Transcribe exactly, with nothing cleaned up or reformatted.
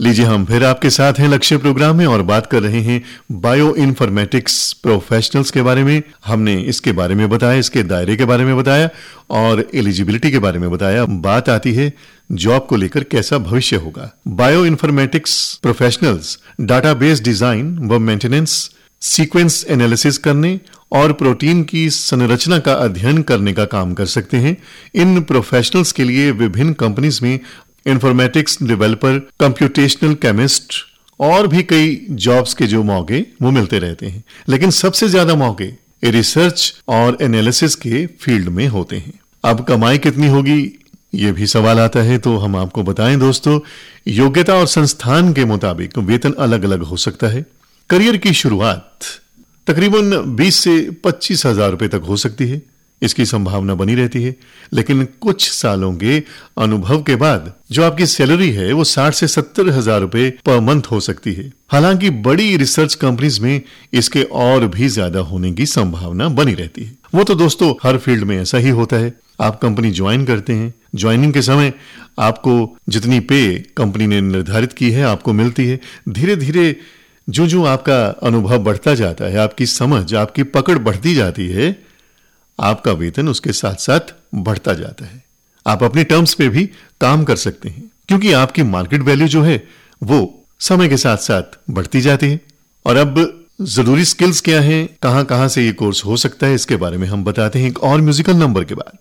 लीजिए हम फिर आपके साथ हैं लक्ष्य प्रोग्राम में और बात कर रहे हैं बायो इन्फॉर्मेटिक्स प्रोफेशनल्स के बारे में। हमने इसके बारे में बताया, इसके दायरे के बारे में बताया और एलिजिबिलिटी के बारे में बताया। बात आती है जॉब को लेकर कैसा भविष्य होगा। Bio informatics professionals database design व मेंटेनेंस, सीक्वेंस एनालिसिस करने और प्रोटीन की संरचना का अध्ययन करने का काम कर सकते हैं। इन प्रोफेशनल्स के लिए विभिन्न कंपनीज में इंफॉर्मेटिक्स डेवलपर, कंप्यूटेशनल केमिस्ट और भी कई जॉब्स के जो मौके वो मिलते रहते हैं, लेकिन सबसे ज्यादा मौके रिसर्च और एनालिसिस के फील्ड में होते हैं। अब कमाई कितनी होगी ये भी सवाल आता है, तो हम आपको बताएं दोस्तों, योग्यता और संस्थान के मुताबिक वेतन अलग अलग हो सकता है। करियर की शुरुआत तकरीबन बीस से पच्चीस हजार रुपए तक हो सकती है, इसकी संभावना बनी रहती है। लेकिन कुछ सालों के अनुभव के बाद जो आपकी सैलरी है वो साठ से सत्तर हजार रुपए पर मंथ हो सकती है। हालांकि बड़ी रिसर्च कंपनीज में इसके और भी ज्यादा होने की संभावना बनी रहती है। वो तो दोस्तों हर फील्ड में ऐसा ही होता है। आप कंपनी ज्वाइन करते हैं, ज्वाइनिंग के समय आपको जितनी पे कंपनी ने निर्धारित की है आपको मिलती है। धीरे धीरे जो जो आपका अनुभव बढ़ता जाता है, आपकी समझ, आपकी पकड़ बढ़ती जाती है, आपका वेतन उसके साथ साथ बढ़ता जाता है। आप अपने टर्म्स पे भी काम कर सकते हैं, क्योंकि आपकी मार्केट वैल्यू जो है वो समय के साथ साथ बढ़ती जाती है। और अब जरूरी स्किल्स क्या हैं, कहां कहां से ये कोर्स हो सकता है, इसके बारे में हम बताते हैं एक और म्यूजिकल नंबर के बाद।